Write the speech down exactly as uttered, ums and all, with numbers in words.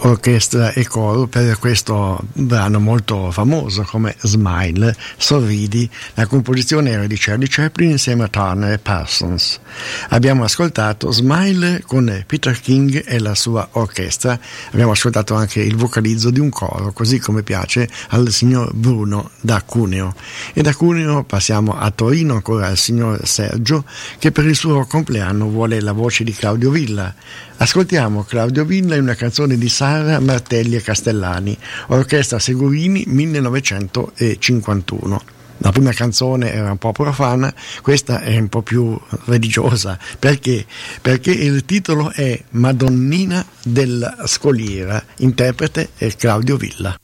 orchestra e coro per questo brano molto famoso come Smile, Sorridi. La composizione era di Charlie Chaplin insieme a Turner e Parsons. Abbiamo ascoltato Smile con Peter King e la sua orchestra, abbiamo ascoltato anche il vocalizzo di un coro, così come piace al signor Bruno da Cuneo. E da Cuneo passiamo a Torino ancora al signor Sergio, che per il suo compleanno vuole la voce di Claudio Villa. Ascoltiamo Claudio Villa in una canzone di Sara Martelli e Castellani, orchestra Segurini millenovecentocinquantuno. La prima canzone era un po' profana, questa è un po' più religiosa. Perché? Perché il titolo è Madonnina della Scoliera, interprete è Claudio Villa.